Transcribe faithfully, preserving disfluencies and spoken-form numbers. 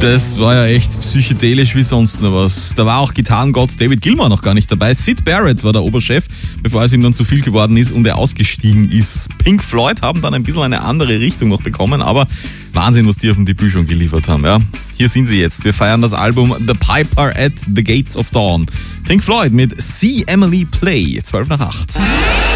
Das war ja echt psychedelisch wie sonst noch was. Da war auch Gitarrengott David Gilmour noch gar nicht dabei. Syd Barrett war der Oberchef, bevor es ihm dann zu viel geworden ist und er ausgestiegen ist. Pink Floyd haben dann ein bisschen eine andere Richtung noch bekommen, aber Wahnsinn, was die auf dem Debüt schon geliefert haben. Ja. Hier sind sie jetzt. Wir feiern das Album The Piper at the Gates of Dawn. Pink Floyd mit See Emily Play, zwölf nach acht.